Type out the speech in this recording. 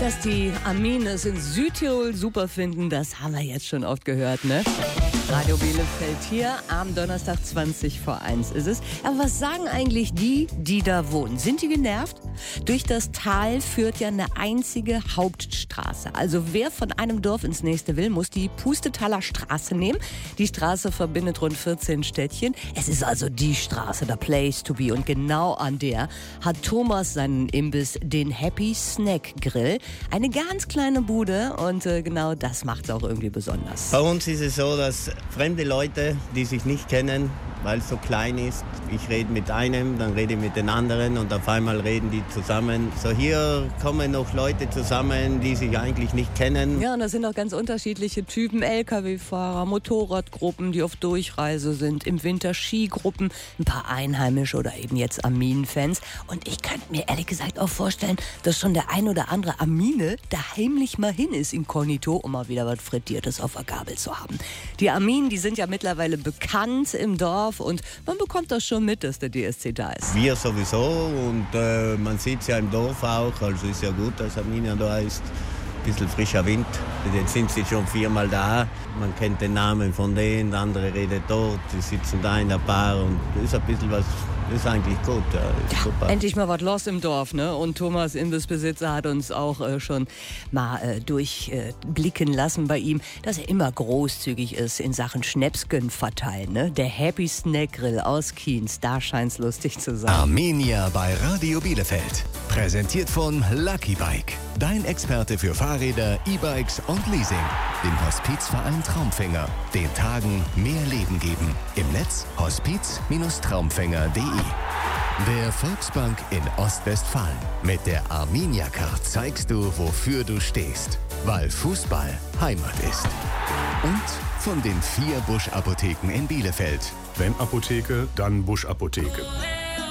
Dass die Arminen es in Südtirol super finden, das haben wir jetzt schon oft gehört, ne? Radio Bielefeld hier, am Donnerstag 1:20 ist es. Aber was sagen eigentlich die, die da wohnen? Sind die genervt? Durch das Tal führt ja eine einzige Hauptstraße. Also wer von einem Dorf ins nächste will, muss die Pustetaler Straße nehmen. Die Straße verbindet rund 14 Städtchen. Es ist also die Straße, der Place to be. Und genau an der hat Thomas seinen Imbiss, den Happy Snack Grill. Eine ganz kleine Bude und genau das macht es auch irgendwie besonders. Bei uns ist es so, dass fremde Leute, die sich nicht kennen, weil es so klein ist, ich rede mit einem, dann rede ich mit den anderen und auf einmal reden die zusammen. So hier kommen noch Leute zusammen, die sich eigentlich nicht kennen. Ja, und das sind auch ganz unterschiedliche Typen. LKW-Fahrer, Motorradgruppen, die auf Durchreise sind, im Winter Skigruppen, ein paar Einheimische oder eben jetzt Arminen-Fans. Und ich könnte mir ehrlich gesagt auch vorstellen, dass schon der ein oder andere Armine da heimlich mal hin ist, inkognito, um mal wieder was Frittiertes auf der Gabel zu haben. Die Arminen, die sind ja mittlerweile bekannt im Dorf und man bekommt das schon mit, dass der DSC da ist. Wir sowieso und man sieht es ja im Dorf auch, also ist ja gut, dass Arminia da ist. Ein bisschen frischer Wind. Jetzt sind sie schon 4-mal da. Man kennt den Namen von denen, der andere redet dort, die sitzen da in der Bar und das ist ein bisschen was, das ist eigentlich gut. Ja, ist super. Endlich mal was los im Dorf, ne? Und Thomas, Imbissbesitzer, hat uns auch schon mal durchblicken lassen bei ihm, dass er immer großzügig ist in Sachen Schnäpsken verteilen, ne? Der Happy Snack Grill aus Kienz, da scheint's lustig zu sein. Arminia bei Radio Bielefeld. Präsentiert von Lucky Bike. Dein Experte für Fahrräder, E-Bikes und Leasing. Dem Hospizverein Traumfänger. Den Tagen mehr Leben geben. Im Netz hospiz-traumfänger.de. Der Volksbank in Ostwestfalen. Mit der Arminia-Card zeigst du, wofür du stehst. Weil Fußball Heimat ist. Und von den 4 Busch-Apotheken in Bielefeld. Wenn Apotheke, dann Busch-Apotheke.